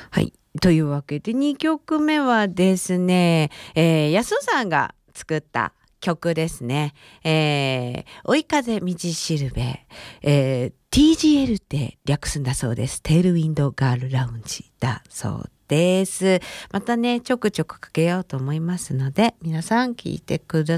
はい。というわけで2曲目はですね、安尾さんが作った曲ですね。追い風道しるべ、TGL って略すんだそうです。テールウィンドガールラウンジだそうです。またね、ちょくちょくかけようと思いますので、皆さん聞いてくだ